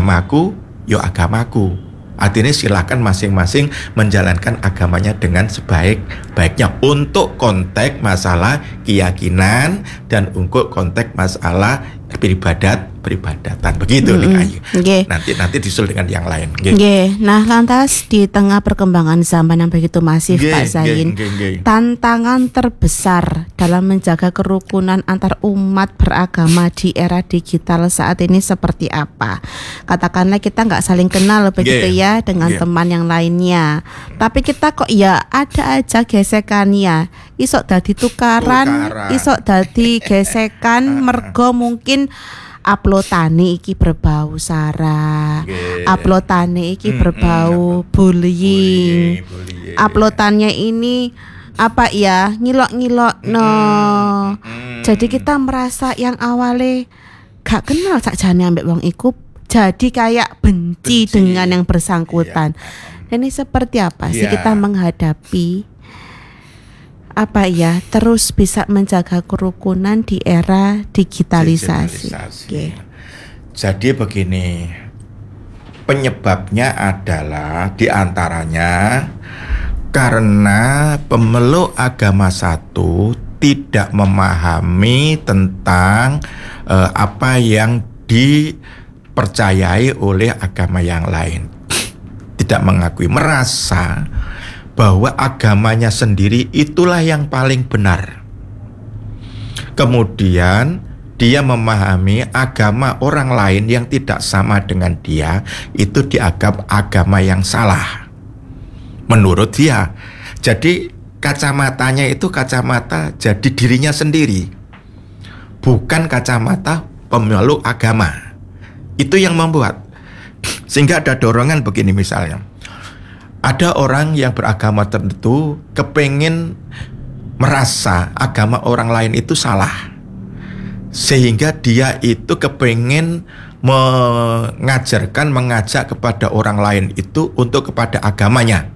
agamaku, yo agamaku. Artinya silakan masing-masing menjalankan agamanya dengan sebaik-baiknya untuk konteks masalah keyakinan dan untuk konteks masalah peribadatan. Begitu nih Ayu. Nanti disusul dengan yang lain. Nah, lantas di tengah perkembangan zaman yang begitu masif, Pak Zain, tantangan terbesar dalam menjaga kerukunan antar umat beragama di era digital saat ini seperti apa? Katakanlah kita nggak saling kenal begitu ya dengan teman yang lainnya, tapi kita kok ya ada aja gesekannya, isok dadi tukaran. Isok dadi gesekan mergo mungkin uploadane iki berbau sara, uploadane iki berbau bullying. Uploadannya ini apa ya, ngilok-ngilok no. Jadi kita merasa yang awalnya gak kenal sakjane ambek wong iku jadi kayak benci dengan yang bersangkutan. Dan ini seperti apa sih kita menghadapi apa ya, terus bisa menjaga kerukunan di era digitalisasi. Jadi begini, penyebabnya adalah diantaranya karena pemeluk agama satu tidak memahami tentang apa yang dipercayai oleh agama yang lain. Tidak mengakui, merasa bahwa agamanya sendiri itulah yang paling benar. Kemudian dia memahami agama orang lain yang tidak sama dengan dia itu dianggap agama yang salah menurut dia. Jadi kacamatanya itu kacamata jadi dirinya sendiri, bukan kacamata pemeluk agama. Itu yang membuat sehingga ada dorongan begini, misalnya ada orang yang beragama tertentu kepengen merasa agama orang lain itu salah, sehingga dia itu kepengen mengajak kepada orang lain itu untuk kepada agamanya.